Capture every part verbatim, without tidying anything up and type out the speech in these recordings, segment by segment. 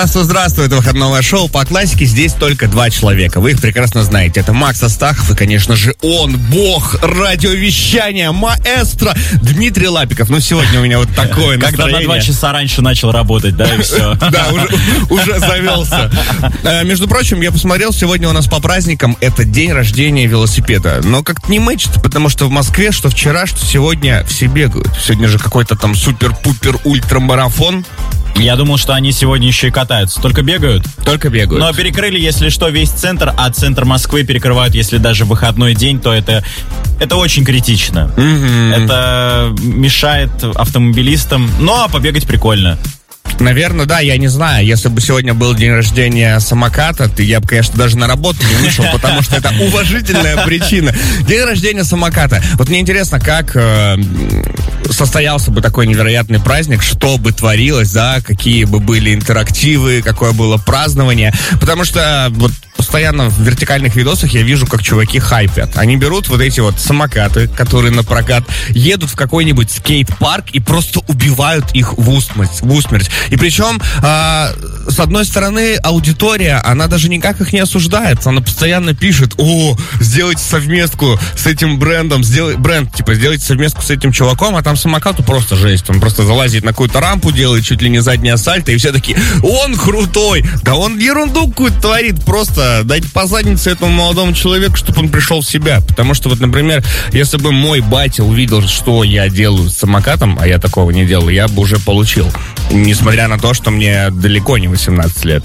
Здравствуй, это выходное шоу по классике. Здесь только два человека. Вы их прекрасно знаете. Это Макс Астахов и, конечно же, он, бог радиовещания, маэстро Дмитрий Лапиков. Ну, сегодня у меня вот такое настроение. Когда на два часа раньше начал работать, да, и все. Да, уже завелся. Между прочим, я посмотрел, сегодня у нас по праздникам это день рождения велосипеда. Но как-то не мэчит, потому что в Москве, что вчера, что сегодня все бегают. Сегодня же какой-то там супер-пупер-ультрамарафон. Я думал, что они сегодня еще и катаются. Только бегают? Только бегают. Но перекрыли, если что, весь центр, а центр Москвы перекрывают, если даже выходной день, то это, это очень критично. Mm-hmm. Это мешает автомобилистам. Ну, а побегать прикольно. Наверное, да, я не знаю. Если бы сегодня был день рождения самоката, то я бы, конечно, даже на работу не вышел, потому что это уважительная причина. День рождения самоката. Вот мне интересно, как э, состоялся бы такой невероятный праздник, что бы творилось, да, какие бы были интерактивы, какое было празднование. Потому что вот постоянно в вертикальных видосах я вижу, как чуваки хайпят. Они берут вот эти вот самокаты, которые на прокат, едут в какой-нибудь скейт-парк и просто убивают их в усмерть. В усмерть. И причем, э, с одной стороны, аудитория, она даже никак их не осуждает. Она постоянно пишет: о, сделайте совместку с этим брендом, сделай, бренд, типа, сделайте совместку с этим чуваком, а там самокату просто жесть. Он просто залазит на какую-то рампу, делает чуть ли не заднее сальто, и все такие: он крутой! Да он ерунду какую-то творит, просто дайте по заднице этому молодому человеку, чтобы он пришел в себя. Потому что, вот, например, если бы мой батя увидел, что я делаю с самокатом, а я такого не делал, я бы уже получил. Несмотря на то, что мне далеко не восемнадцать лет.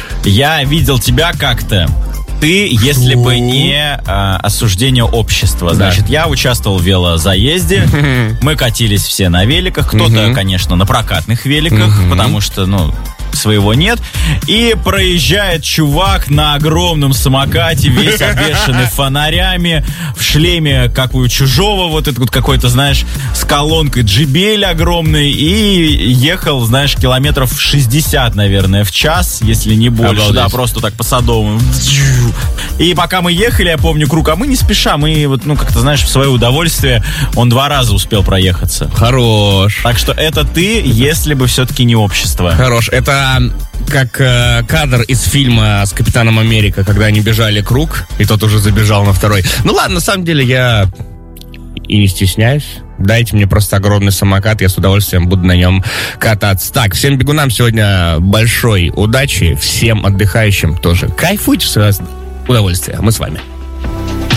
Я видел тебя как-то. Ты, если бы не а, осуждение общества. Да. Значит, я участвовал в велозаезде. Мы катились все на великах. Кто-то, конечно, на прокатных великах, потому что, ну, своего нет. И проезжает чувак на огромном самокате, весь обвешанный фонарями, в шлеме, как у чужого, вот этот вот какой-то, знаешь, с колонкой джей би эл огромный, и ехал, знаешь, километров шестьдесят, наверное, в час, если не больше. Обалдеть. Да, просто так по Садовому. И пока мы ехали, я помню, круг, а мы не спеша, мы вот, ну, как-то, знаешь, в свое удовольствие, он два раза успел проехаться. Хорош. Так что это ты, если бы все-таки не общество. Хорош. Это как э, кадр из фильма с Капитаном Америка, когда они бежали круг, и тот уже забежал на второй. Ну ладно, на самом деле я и не стесняюсь. Дайте мне просто огромный самокат, я с удовольствием буду на нем кататься. Так, всем бегунам сегодня большой удачи, всем отдыхающим тоже. Кайфуйте в свое удовольствие. Мы с вами.